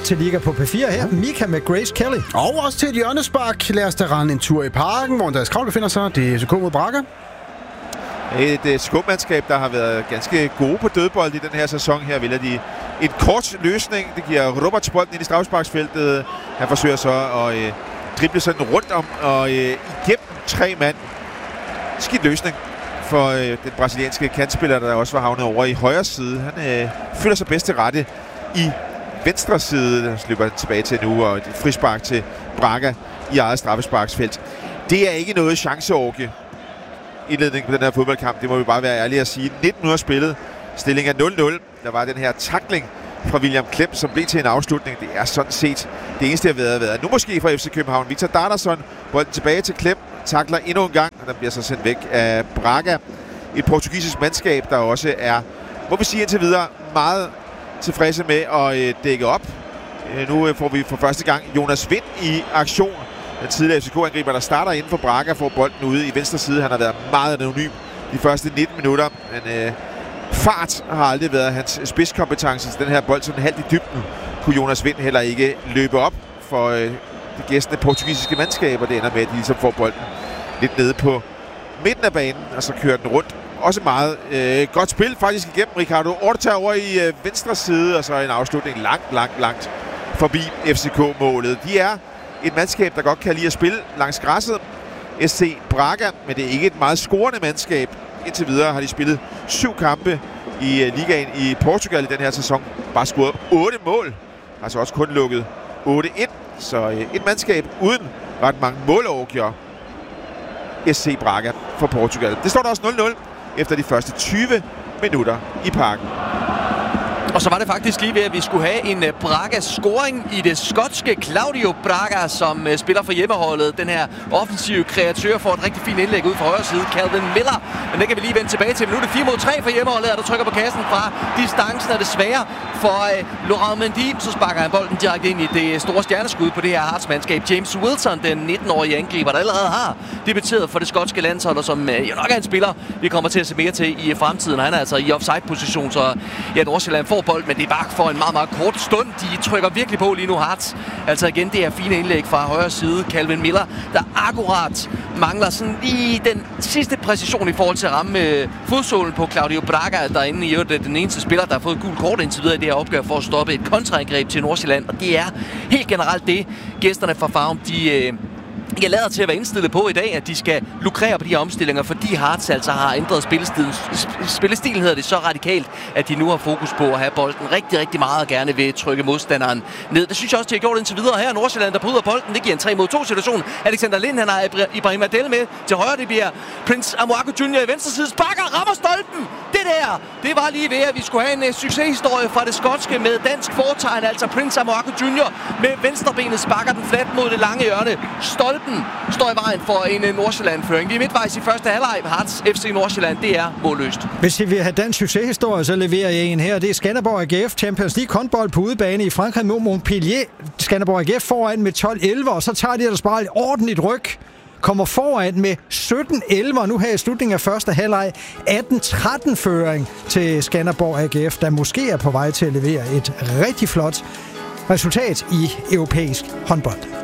til Liga på P4 her. Mika med Grace Kelly. Og også til et hjørnespark. Lad os da rende en tur i parken, hvor Andreas Kravl befinder sig. Det er FCK mod Braga. Et skubmandskab, der har været ganske gode på dødbold i den her sæson. Her vælger de en kort løsning. Det giver Roberts bolden ind i straffesparksfeltet. Han forsøger så at drible sådan rundt om og igennem 3 mand. Skidt løsning for den brasilianske kantspiller, der også var havnet over i højre side. Han føler sig bedst til rette i venstre side. Der slipper tilbage til nu, og et frispark til Braga i eget straffesparksfelt. Det er ikke noget chanceorgie indledning på den her fodboldkamp. Det må vi bare være ærlige at sige. 19 minutter spillet. Stilling er 0-0. Der var den her tackling fra William Klem, som blev til en afslutning. Det er sådan set det eneste, der har været. Nu måske fra FC København. Victor Darderson. Bolden tilbage til Klem. Tackler endnu en gang, og der bliver så sendt væk af Braga. Et portugisisk mandskab, der også er, må vi sige indtil videre, meget tilfredse med at dække op. Nu får vi for første gang Jonas Vind i aktion. Den tidligere FCK-angriber, der starter inden for Braga, får bolden ude i venstre side. Han har været meget anonym de første 19 minutter, men fart har aldrig været hans spidskompetence. Så den her bold sådan halvt i dybden kunne Jonas Vind heller ikke løbe op for det gæstende portugisiske mandskab, og det ender med, at de ligesom får bolden lidt nede på midten af banen, og så kører den rundt. Også meget godt spil faktisk igennem Ricardo Horta over i venstre side, og så en afslutning langt forbi FCK-målet. De er et mandskab, der godt kan lide at spille langs græsset. SC Braga, men det er ikke et meget scorende mandskab. Indtil videre har de spillet 7 kampe i ligaen i Portugal i den her sæson. Bare scoret 8 mål. Altså også kun lukket 8-1. Så et mandskab uden ret mange målorgier. SC Braga for Portugal. Det står der også 0-0 efter de første 20 minutter i parken. Og så var det faktisk lige ved, at vi skulle have en Braga-scoring i det skotske. Claudio Braga, som spiller for hjemmeholdet. Den her offensive kreatør får et rigtig fint indlæg ud fra højre side. Calvin Miller. Men det kan vi lige vende tilbage til. Men nu er det 4-3 for hjemmeholdet, og der trykker på kassen fra distancen. Er det svære for Laurent Mendy. Så sparker han bolden direkte ind i det store stjerneskud på det her Hearts-mandskab. James Wilson, den 19-årige angriber, der allerede har debuteret for det skotske landshold, og som jo nok er en spiller, vi kommer til at se mere til i fremtiden. Han er altså i offside-position, så ja, Nordsjælland får bold, men det er bare for en meget kort stund. De trykker virkelig på lige nu Hearts. Altså igen, det her fine indlæg fra højre side. Calvin Miller, der akkurat mangler sådan lige den sidste præcision i forhold til at ramme fodsålen på Claudio Braga, der inde i den eneste spiller, der har fået gul kort indtil videre i det her opgør for at stoppe et kontraangreb til Nordsjælland. Og det er helt generelt det, gæsterne fra Farum, jeg lader til at være indstillet på i dag, at de skal lukrere på de her omstillinger, fordi Hearts altså har ændret spillestilen hedder det så radikalt, at de nu har fokus på at have bolden rigtig meget og gerne vil trykke modstanderen ned. Det synes jeg også, de har gjort indtil videre. Her er Nordsjælland, der bryder bolden. Det giver en 3-mod-2 situation. Alexander Lind, han har Ibrahim Adel med til højre. Det bliver Prince Amoako Jr. i venstre side. Sparker, rammer stolpen. Det var lige ved, at vi skulle have en succeshistorie fra det skotske med dansk fortegn. Altså Prince Amoako Jr. med venstrebenet sparker den flat mod det lange hjørne. Stolpen står i vejen for en Nordsjælland-føring. Vi er midtvejs i første halvleg. Hearts FC Nordsjælland, det er målløst. Hvis I vil have dansk succeshistorie, så leverer jeg en her. Det er Skanderborg AGF Champions League håndbold på udebane i Frankrig mod Montpellier. Skanderborg AGF foran med 12-11, og så tager de ellers bare et ordentligt ryg. Kommer foran med 17-11, og nu her i slutningen af første halvleg 18-13 føring til Skanderborg AGF, der måske er på vej til at levere et rigtig flot resultat i europæisk håndbold.